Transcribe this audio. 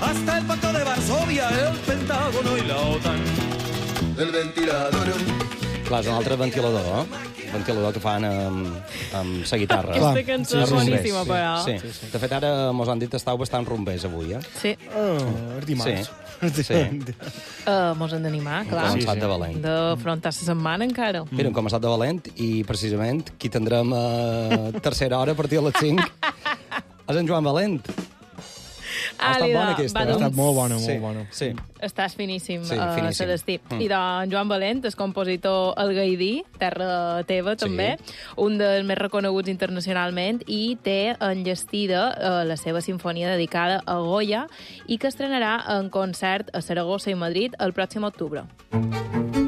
hasta el Pacto de Varsovia, el Pentágono y la OTAN. El ventilador. Clar, és un altre ventilador, ventilador que fan amb la guitarra. Aquesta cançó és boníssima, però. Sí. De fet, ara mos han dit que estàu bastant rombers avui, Sí. És dimarts. Sí. Mos hem d'animar, clar. Un començat de valent. D'afrontar la setmana, encara. Mira, un començat de valent i, precisament, qui tindrem a tercera hora a partir de les 5 és en Joan Valent. Ha estat bona aquesta, Ha estat molt bona, Sí, molt bona. sí. Estàs finíssim, Sí, finíssim. Celestí. I doncs Joan Valent, el compositor El Gaidí, terra teva, també, un dels més reconeguts internacionalment, i té enllestida la seva sinfonia dedicada a Goya i que estrenarà en concert a Saragossa i Madrid el pròxim octubre.